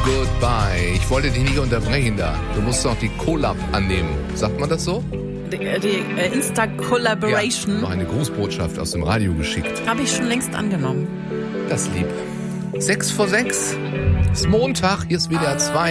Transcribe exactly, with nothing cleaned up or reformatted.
Goodbye. Ich wollte dich nicht unterbrechen da. Du musst doch die Collab annehmen. Sagt man das so? Die, die äh, Insta-Collaboration. Ja, noch eine Grußbotschaft aus dem Radio geschickt. Habe ich schon längst angenommen. Das lieb. Sechs vor sechs. Ist Montag. Hier ist W D R zwei.